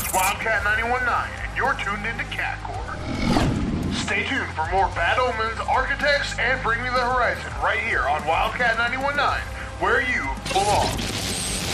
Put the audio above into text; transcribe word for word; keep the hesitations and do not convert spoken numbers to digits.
Wildcat ninety-one point nine, and you're tuned into Catcore. Stay tuned for more Bad Omens, Architects, and Bring Me the Horizon right here on Wildcat ninety-one point nine, where you belong.